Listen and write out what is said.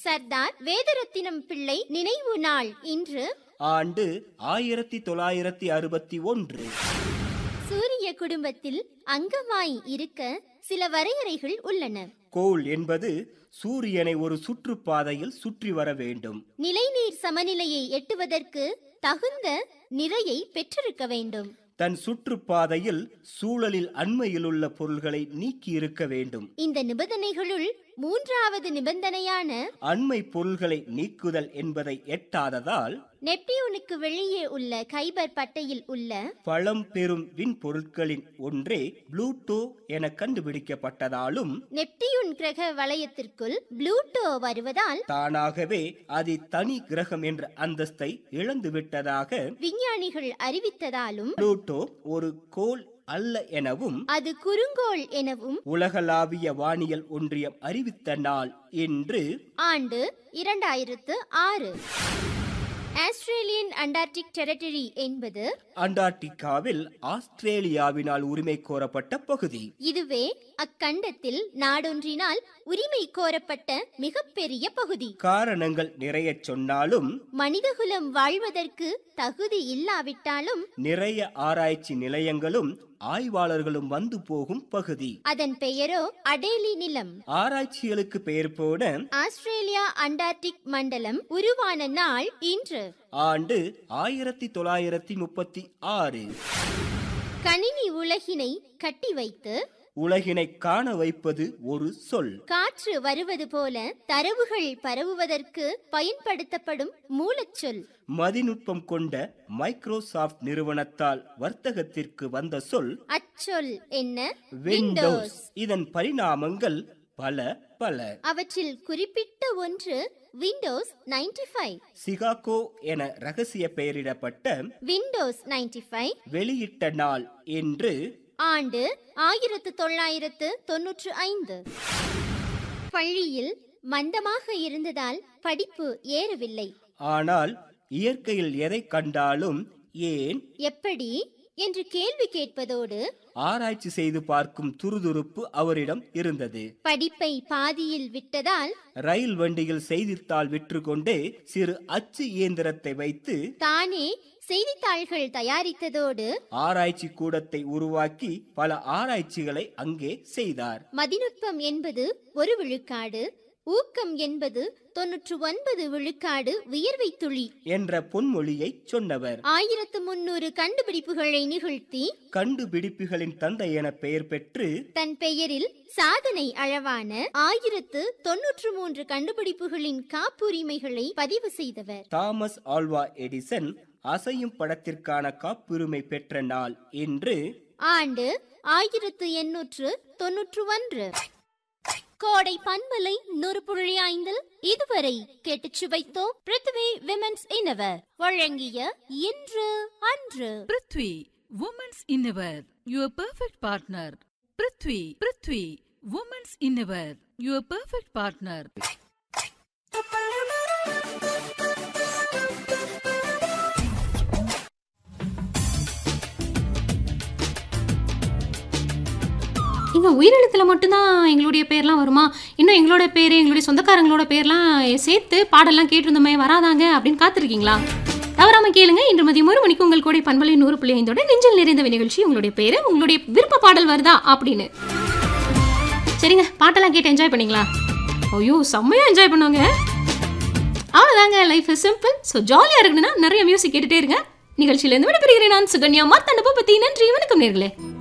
சர்தார் வேதரத்தினம் பிள்ளை நினைவு நாள் இன்று. ஆண்டு 1961. சூரிய குடும்பத்தில் அங்கமாய் இருக்க சில வரையறைகள் உள்ளன. கோள் என்பது சூரியனை ஒரு சுற்றுப்பாதையில் சுற்றி வர வேண்டும். நிலைநீர் சமநிலையை எட்டுவதற்கு தகுந்த நிறையை பெற்றிருக்க வேண்டும். தன் சுற்றுப்பாதையில் சூழலில் அண்மையில் உள்ள பொருள்களை நீக்கி இருக்க வேண்டும். இந்த நிபந்தனைகளுள் மூன்றாவது நிபந்தனையான அண்மை பொருள்களை நீக்குதல் என்பதை எட்டாததால் நெப்டியூனுக்கு வெளியே உள்ள கைபர் பட்டையில் உள்ள பழம் பெரும் விண் பொருட்களின் ஒன்றே புளூட்டோ என கண்டுபிடிக்கப்பட்டதாலும் நெப்டியூன் கிரக வளையத்திற்குள் புளூட்டோ வருவதால் தானாகவே அது தனி கிரகம் என்ற அந்தஸ்தை இழந்துவிட்டதாக விஞ்ஞானிகள் அறிவித்ததாலும் புளூட்டோ ஒரு கோள் அல்ல எனவும் அது குறுங்கோள் எனவும் உலகளாவிய வானியல் ஒன்றியம் அறிவித்த நாள் என்று ஆண்டு 2006. ஆஸ்திரேலியன் அண்டார்டிக் டெரிட்டரி என்பது அண்டார்டிகாவில் ஆஸ்திரேலியாவினால் உரிமை கோரப்பட்ட பகுதி. இதுவே அக்கண்டத்தில் நாடொன்றினால் உரிமை கோரப்பட்ட மிகப்பெரிய பகுதி. காரணங்கள் நிறைய சொன்னாலும் மனிதகுலம் வாழ்வதற்கு தகுதி இல்லாவிட்டாலும் நிறைய ஆராய்ச்சி நிலையங்களும் ஆய்வாளர்களும் வந்து போகும் பகுதி. அதன் பெயரோ அடேலி நிலம். ஆராய்ச்சிகளுக்கு பெயர் போன ஆஸ்திரேலியா அண்டார்டிக் மண்டலம் உருவான நாள் இன்று. ஆண்டு 1936. கணினி உலகினை கட்டி வைத்து உலகினை காண வைப்பது ஒரு சொல். காற்று வருவது போல தரவுகள் பரவுவதற்கு பயன்படுத்தப்படும் மூலச்சொல். மதிநுட்பம் கொண்ட மைக்ரோசாப்ட் நிறுவனத்தால் வர்த்தகத்திற்கு வந்த சொல். அச்சொல் என்ன? விண்டோஸ். இதன் பரிணாமங்கள் பல பல. அவற்றில் குறிப்பிட்ட ஒன்று விண்டோஸ் 95. சிகாகோ என ரகசிய பெயரிடப்பட்ட விண்டோஸ் 95 வெளியிட்ட நாள் என்று ஆண்டு 1995. பள்ளியில் மந்தமாக இருந்ததால் படிப்பு ஏறவில்லை. ஆனால் இயற்கையில் எதை கண்டாலும் ஏன், எப்படி என்று கேள்வி கேட்பதோடு ஆராய்ச்சி செய்து பார்க்கும் துருதுருப்பு அவரிடம் இருந்தது. படிப்பை பாதியில் விட்டதால் ரயில் வண்டியில் செய்தித்தாள் விற்று கொண்டே சிறு அச்சு இயந்திரத்தை வைத்து தானே செய்தித்தாள்கள் தயாரித்ததோடு ஆராய்ச்சி கூடத்தை உருவாக்கி பல ஆராய்ச்சிகளை அங்கே செய்தார். மதிநுட்பம் என்பது 1 விழுக்காடு, ஊக்கம் என்பது 99 விழுக்காடு வியர்வை துளி என்ற பொன்மொழியை சொன்னவர். 1300 கண்டுபிடிப்புகளை நிகழ்த்தி கண்டுபிடிப்புகளின் தந்தை என பெயர் பெற்று தன் பெயரில் சாதனை அளவான 1093 கண்டுபிடிப்புகளின் காப்புரிமைகளை பதிவு செய்தவர். தாமஸ் ஆல்வா எடிசன் அசையும் படத்திற்கான காப்புரிமை பெற்ற நாள் என்று ஆண்டு 1891. கோடை பண்பலை 100.5 இதுவரை கேட்டுச் சுவைத்தோம். பிருத்வி விமென்ஸ் இன்னவர் வழங்கிய இன்று அன்று. Prithvi women's இன்னவர் your perfect partner. Prithvi women's இன்னவர் your perfect partner. இங்கே உயிரெழுத்தில் மட்டும்தான் எங்களுடைய பேர்லாம் வருமா? இன்னும் எங்களோட பேர், எங்களுடைய சொந்தக்காரங்களோட பேர்லாம் சேர்த்து பாடலாம் கேட்டிருந்தோமே வராதாங்க அப்படின்னு காத்திருக்கீங்களா? தவறாமல் கேளுங்க. இன்று மதியம் 1 மணிக்கு உங்கள் கூட பண்பலை 100.5 நெஞ்சில் நிறைந்த நிகழ்ச்சி. உங்களுடைய பேர், உங்களுடைய விருப்ப பாடல் வருதா அப்படின்னு. சரிங்க, பாட்டெல்லாம் கேட்டு என்ஜாய் பண்ணிங்களா? ஐயோ செம்மையாக என்ஜாய் பண்ணுவாங்க. அவ்வளோதாங்க, லைஃப் இஸ் சிம்பிள். ஸோ ஜாலியாக இருக்கணும்னா நிறைய மியூசிக் கேட்டுகிட்டே இருங்க. நிகழ்ச்சியிலேருந்து விடைபெறுகிறேன் நான் சுகன்யா மார்த்தாண்ட. பற்றி நன்றி, வணக்கம் நேர்களே.